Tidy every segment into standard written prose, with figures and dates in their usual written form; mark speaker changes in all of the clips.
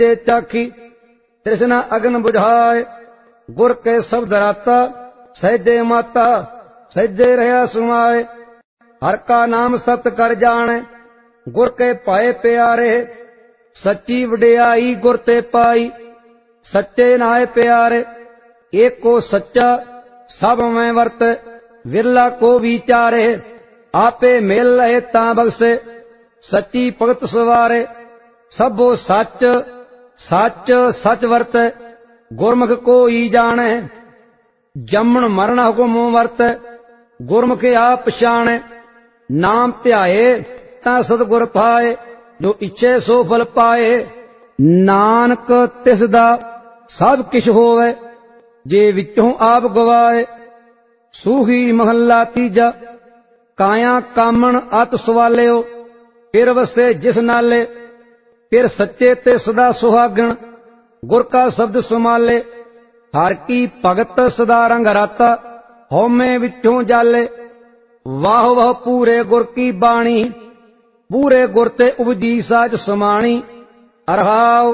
Speaker 1: ते चाखी तृष्णा अग्न बुझाए। गुर के शब्द राता सहजे माता सहजे रहा सुमाए। हर का नाम सत कर जाने गुर के पाए प्यारे। सच्ची वडियाई गुर ते पाई सच्चे नाए प्यारे। एक को सच्चा सब में वर्त विरला को विचारे। आपे मेल लहे तां बख्शे सच्ची भगत सवारे। सबो सच सच सच वर्त गुरमुख को ही जाने। जमन मरण हुकुम वर्त गुरमुख आप पछाणे। नाम ध्याए तां सतगुर पाए जो इच्छे सो फल पाए। नानक तिस दा सब किश होवे जे विचों आप गवाए। सूही महला तीजा काया कामन अत सवालियो। फिर वसे जिस नाले फिर सच्चे ते सदा सुहागण गुर का शब्द सुमाले। हर की भगत सदा रंग राता होमे विचों जाले। वाह वाह पूरे गुर की बाणी पूरे गुर ते उपजी साज समाणी। अरहाव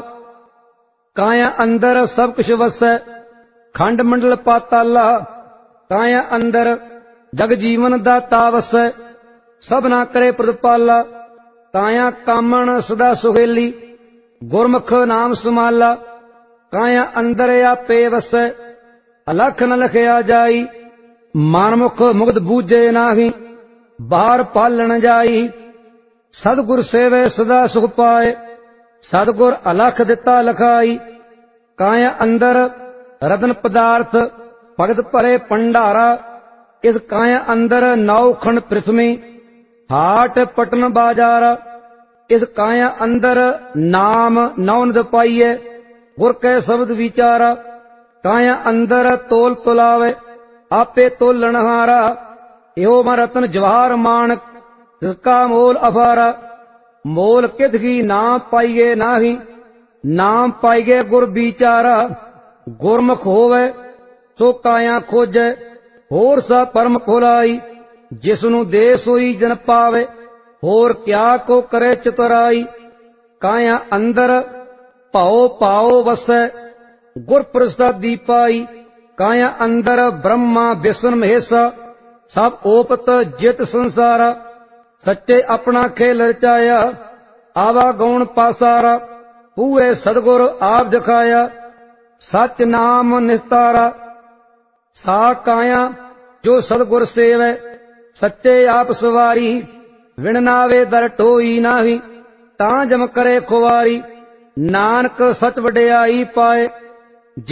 Speaker 1: काया अंदर सब कुछ वसै खंड मंडल पाताला। काया अंदर जग जीवन दा तावसै सबना करे प्रतिपाला। काया कामन सदा सुहेली गुरमुख नाम सुमाला। काया अंदर आपे वसै अलख न लखया जाई। मनमुख मुग्ध बूझे नाही बाहर पालन जाई। सतगुर सेवे सदा सुख पाए सतगुर अलख दिता लखाई। काया अंदर रतन पदार्थ भगत भरे भंडारा। इस काया अंदर नौ खंड पृथ्वी हाट पटन बाजारा। इस काया अंदर नाम नौ निध पाइये गुर के शब्द विचारा। काया अंदर तोल तुलावे आपे तोलनहारा। यो म रतन जवाहर मानक जिसका मोल अफारा। मोल कितकी नाम पाइये नाही नाम पाइये गुर विचारा। गुरमुख होवे सो काया खोजे होर सा परम खुलाई। जिसनु दे सोई जन पावे होर क्या को करे चतुराई। काया अंदर भाओ पाओ वसै गुर प्रसादी पाई। काया अंदर ब्रह्मा विष्णु महेशा सब ओपत जित संसारा। सच्चे अपना खेल रचाया आवा गौण पासारा। पूरे सतगुर आप दिखाया सच नाम निस्तारा। सा काया जो सतगुर सेवै सच्चे आप सवारी। विण नावे दर टोई नाही तां जम करे खुवारी। नानक सच वडियाई पाए